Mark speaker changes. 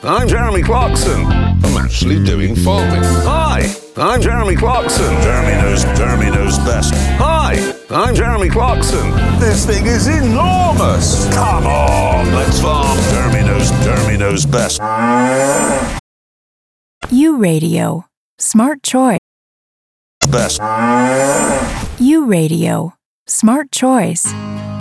Speaker 1: I'm Jeremy Clarkson. I'm actually doing farming. Hi, I'm Jeremy Clarkson. Jeremy knows best. Hi, I'm Jeremy Clarkson. This thing is enormous. Come on, let's farm. Jeremy knows best.
Speaker 2: U Radio. Smart choice.
Speaker 1: Best.
Speaker 2: U Radio. Smart choice.